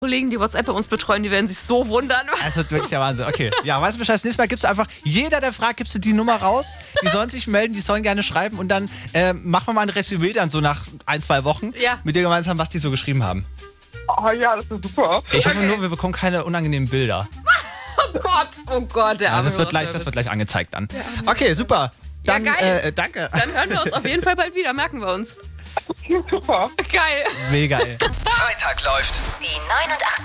Kollegen, die WhatsApp bei uns betreuen, die werden sich so wundern. Das wird wirklich der Wahnsinn. Okay, ja, weißt du Bescheid, nächstes Mal gibst du einfach, jeder, der fragt, gibst du die Nummer raus. Die sollen sich melden, die sollen gerne schreiben und dann machen wir mal ein Resümee dann so nach 1-2 Wochen mit dir gemeinsam, was die so geschrieben haben. Oh ja, das ist super. Ich hoffe nur, wir bekommen keine unangenehmen Bilder. Oh Gott, der arme das wird gleich angezeigt dann. Okay, super. Dann, ja, geil. Danke. Dann hören wir uns auf jeden Fall bald wieder, merken wir uns. Super. Geil. Mega, ey. Freitag läuft Die 89,3